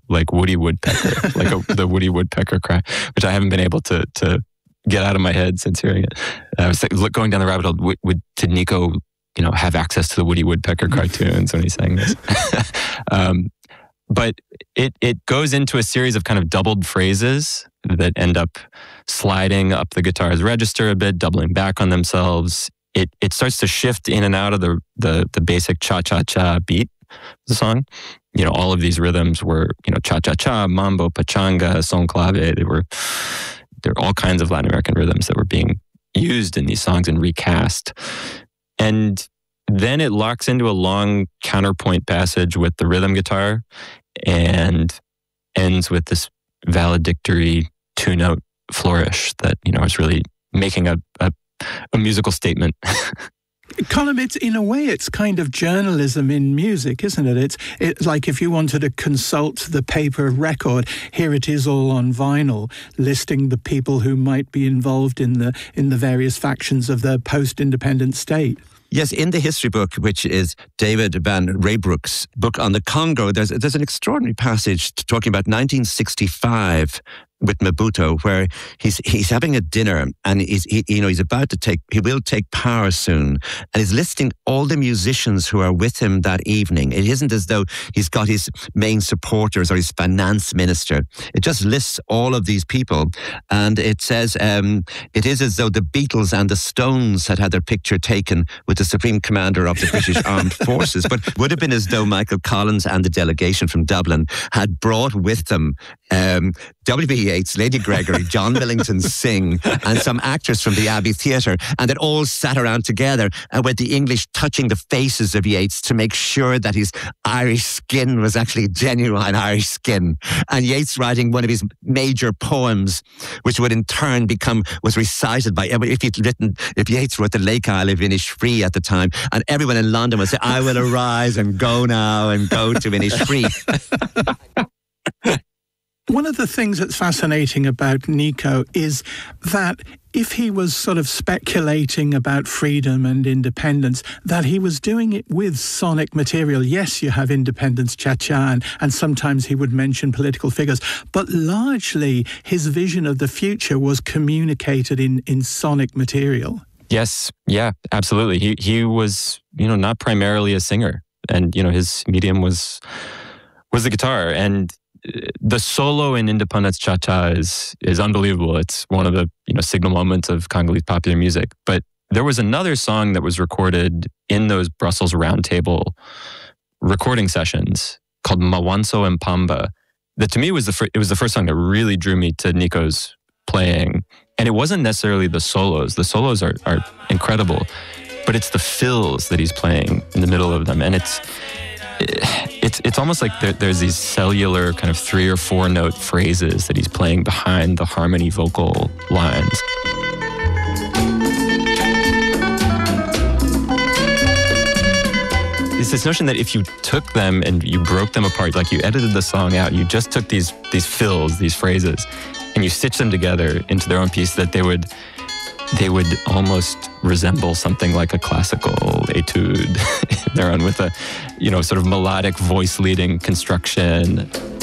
like Woody Woodpecker, the Woody Woodpecker cry, which I haven't been able to get out of my head since hearing it. I was going down the rabbit hole. Did Nico, have access to the Woody Woodpecker cartoons when he sang this? But it goes into a series of kind of doubled phrases that end up sliding up the guitar's register a bit, doubling back on themselves. It starts to shift in and out of the basic cha-cha-cha beat of the song. All of these rhythms were, cha-cha-cha, mambo, pachanga, son clave. There are all kinds of Latin American rhythms that were being used in these songs and recast. And then it locks into a long counterpoint passage with the rhythm guitar and ends with this valedictory two-note flourish that, is really making a musical statement. Colm, in a way, it's kind of journalism in music, isn't it? It's like if you wanted to consult the paper record, here it is all on vinyl, listing the people who might be involved in the various factions of the post-independent state. Yes, in the history book, which is David Van Raybroek's book on the Congo, there's an extraordinary passage talking about 1965 with Mobutu, where he's having a dinner and he's about to he will take power soon, and he's listing all the musicians who are with him that evening. It isn't as though he's got his main supporters or his finance minister. It just lists all of these people, and it says it is as though the Beatles and the Stones had their picture taken with the Supreme Commander of the British Armed Forces, but it would have been as though Michael Collins and the delegation from Dublin had brought with them W.B. Yeats, Lady Gregory, John Millington Synge, and some actors from the Abbey Theatre, and they all sat around together with the English touching the faces of Yeats to make sure that his Irish skin was actually genuine Irish skin. And Yeats writing one of his major poems, which would in turn was recited by, if Yeats wrote the Lake Isle of Innisfree at the time, and everyone in London would say, I will arise and go now and go to Innisfree. One of the things that's fascinating about Nico is that if he was sort of speculating about freedom and independence, that he was doing it with sonic material. Yes, you have Independence Cha-Cha, and sometimes he would mention political figures, but largely his vision of the future was communicated in sonic material. Yes, yeah, absolutely. He was, not primarily a singer, and, his medium was the guitar, and the solo in Independence Cha-Cha is unbelievable. It's one of the signal moments of Congolese popular music. But there was another song that was recorded in those Brussels Roundtable recording sessions called Mawanso Mpamba. That to me was it was the first song that really drew me to Nico's playing. And it wasn't necessarily the solos. The solos are incredible, but it's the fills that he's playing in the middle of them, and it's almost like there's these cellular kind of 3 or 4 note phrases that he's playing behind the harmony vocal lines. It's this notion that if you took them and you broke them apart, like you edited the song out, you just took these fills, these phrases, and you stitched them together into their own piece, that they would almost resemble something like a classical etude in their own, with a, sort of melodic voice leading construction.